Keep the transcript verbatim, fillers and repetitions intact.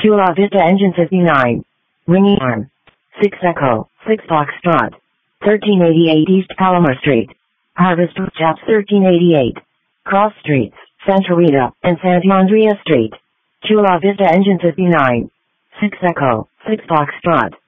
Chula Vista Engine fifty-nine. Ringing Arm. six Echo, six Foxtrot. thirteen eighty-eight East Palomar Street. Harvest Chaps thirteen eighty-eight. Cross Streets, Santa Rita, and Santa Andrea Street. Chula Vista Engine fifty-nine. six Echo, six Foxtrot.